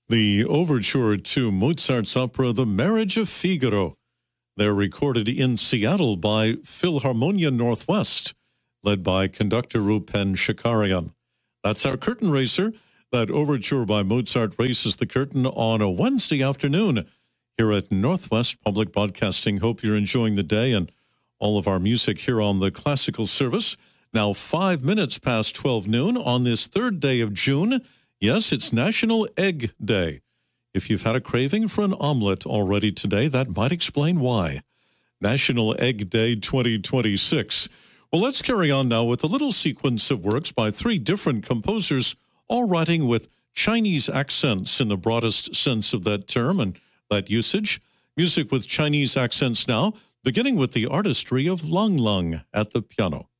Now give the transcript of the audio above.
The overture to Mozart's opera The Marriage of Figaro. They're recorded in Seattle by Philharmonia Northwest, led by conductor Rupen Shakarian. That's our curtain raiser. That overture by Mozart raises the curtain on a Wednesday afternoon here at Northwest Public Broadcasting. Hope you're enjoying the day and all of our music here on the classical service. Now 5 minutes past 12 noon on this third day of June. Yes, it's National Egg Day. If you've had a craving for an omelet already today, that might explain why. National Egg Day 2026. Well, let's carry on now with a little sequence of works by three different composers, all writing with Chinese accents in the broadest sense of that term and that usage. Music with Chinese accents now, beginning with the artistry of Lang Lang at the piano.